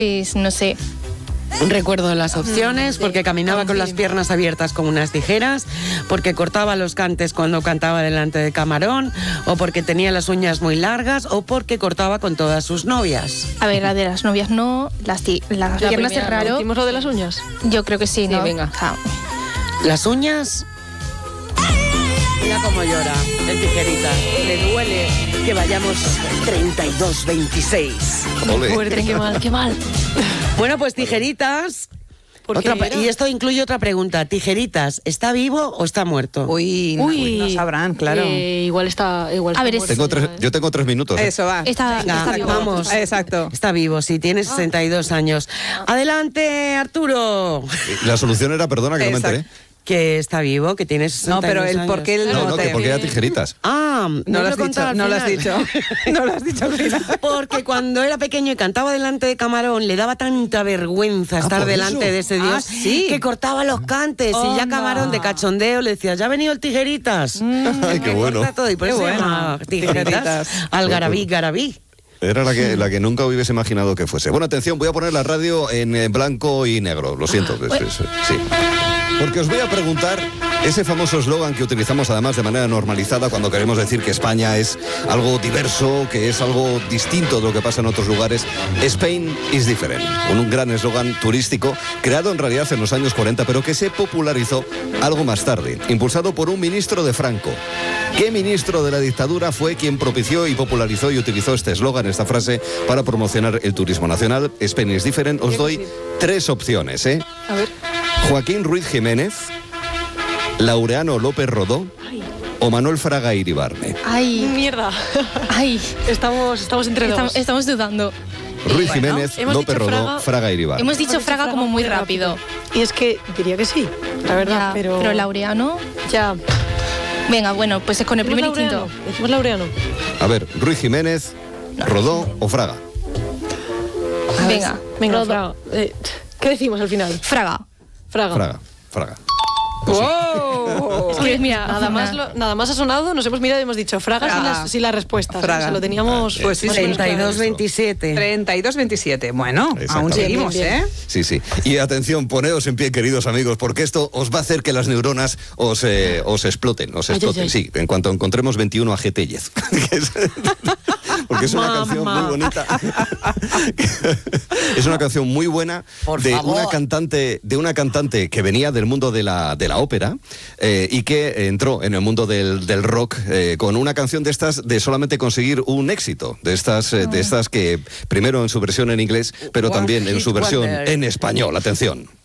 Pues no sé. Recuerdo las opciones, porque caminaba con las piernas abiertas como unas tijeras, porque cortaba los cantes cuando cantaba delante de camarón, o porque tenía las uñas muy largas, o porque cortaba con todas sus novias. A ver, la de las novias no, las piernas es raro. ¿Hicimos lo de las uñas? Yo creo que sí, ¿no? Venga. Las uñas... Mira cómo llora el tijerita. Le duele que vayamos 32-26. Qué fuerte, qué mal. Bueno, pues tijeritas. Y esto incluye otra pregunta. Tijeritas, ¿está vivo o está muerto? Uy, no sabrán, claro. Igual está A ver, muerto. Yo tengo 3 minutos. Eso va. Está vivo. Vamos. Exacto. Está vivo, sí, tiene 62 años. Adelante, Arturo. La solución era, perdona que no me enteré. Que está vivo, que tiene 62 No, pero el años. por qué el No, que porque era tijeritas. Ah, No lo has dicho, no lo has dicho. No lo has dicho al final. Porque cuando era pequeño y cantaba delante de camarón, le daba tanta vergüenza estar ¿por delante eso? de ese dios ¿sí? que cortaba los cantes. Y ya camarón de cachondeo le decía, ya ha venido el tijeritas. Ay, qué bueno. Corta todo, y por Qué eso se bueno. llama tijeritas. Algarabí, garabí. Era la que nunca hubiese imaginado que fuese. Bueno, atención, voy a poner la radio en blanco y negro. Lo siento. Sí. Porque os voy a preguntar ese famoso eslogan que utilizamos además de manera normalizada cuando queremos decir que España es algo diverso, que es algo distinto de lo que pasa en otros lugares. Spain is different. Un gran eslogan turístico creado en realidad en los años 40, pero que se popularizó algo más tarde, impulsado por un ministro de Franco. ¿Qué ministro de la dictadura fue quien propició y popularizó y utilizó este eslogan, esta frase, para promocionar el turismo nacional? Spain is different. Os doy 3 opciones, ¿eh? A ver. Joaquín Ruiz Jiménez, Laureano López Rodó o Manuel Fraga Iribarne. Ay, Mierda. ay. Estamos entre dos. Estamos dudando. Ruiz Jiménez, hemos López dicho Rodó, Fraga Iribarne. Hemos dicho Fraga como muy rápido. Y es que diría que sí, la verdad, Ya, pero Laureano... ya. Venga, bueno, pues es con el primer instinto. Decimos Laureano. A ver, Ruiz Jiménez, Rodó o Fraga. Venga, Venga, Fraga. ¿Qué decimos al final? Fraga. Fraga. Fraga. Es que, mira, Nada más ha sonado, nos hemos mirado y hemos dicho Fraga sin las respuestas. Fraga. O sea, lo teníamos... Pues sí, 32-27. 32-27. Bueno, aún seguimos, bien. Sí. Y atención, poneos en pie, queridos amigos, porque esto os va a hacer que las neuronas os exploten. Ay. Sí, en cuanto encontremos 21 AGT10. Porque es una canción muy bonita. Es una canción muy buena de una cantante que venía del mundo de la ópera y que entró en el mundo del rock con una canción de estas de solamente conseguir un éxito, de estas que primero en su versión en inglés, pero también en su versión en español. Atención.